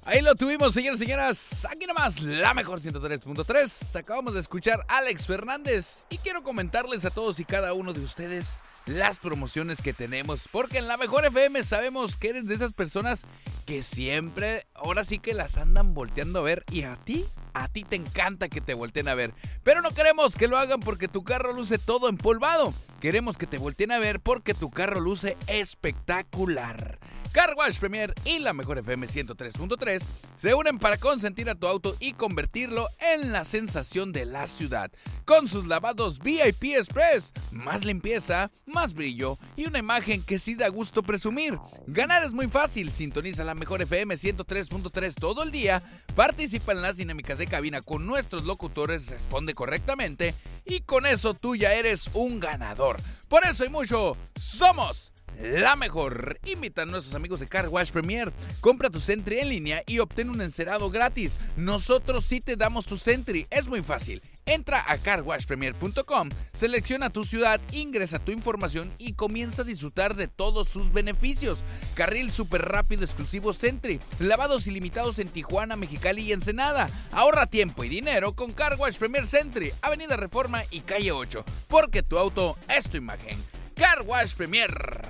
Ahí lo tuvimos, señores y señoras. Aquí nomás, la mejor 103.3. Acabamos de escuchar a Alex Fernández. Y quiero comentarles a todos y cada uno de ustedes las promociones que tenemos. Porque en la mejor FM sabemos que eres de esas personas que siempre, ahora sí que las andan volteando a ver. Y a ti te encanta que te volteen a ver. Pero no queremos que lo hagan porque tu carro luce todo empolvado. Queremos que te volteen a ver porque tu carro luce espectacular. Car Wash Premier y la mejor FM 103.3 se unen para consentir a tu auto y convertirlo en la sensación de la ciudad. Con sus lavados VIP Express, más limpieza, más brillo y una imagen que sí da gusto presumir. Ganar es muy fácil, sintoniza la mejor FM 103.3 todo el día, participa en las dinámicas de cabina con nuestros locutores, responde correctamente y con eso tú ya eres un ganador. Por eso y mucho, somos la mejor. Invita a nuestros amigos de Car Wash Premier. Compra tu Sentry en línea y obtén un encerado gratis. Nosotros sí te damos tu Sentry. Es muy fácil. Entra a carwashpremier.com, selecciona tu ciudad, ingresa tu información y comienza a disfrutar de todos sus beneficios. Carril súper rápido exclusivo Sentry. Lavados ilimitados en Tijuana, Mexicali y Ensenada. Ahorra tiempo y dinero con Car Wash Premier Sentry, Avenida Reforma y Calle 8. Porque tu auto es tu imagen. Car Wash Premier.